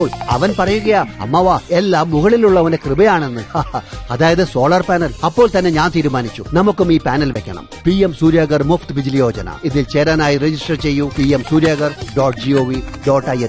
അവൻ പറയുകയാ അമ്മവാ എല്ലാം മുകളിലുള്ളവന്റെ കൃപയാണെന്ന്. അതായത് സോളാർ പാനൽ. അപ്പോൾ തന്നെ ഞാൻ തീരുമാനിച്ചു നമുക്കും ഈ പാനൽ വെക്കണം. PM സൂര്യാഗർ മുഫ്ത് ബിജ്ലി യോജന. ഇതിൽ ചേരാനായി രജിസ്റ്റർ ചെയ്യൂ. pmsuryagar.gov.in.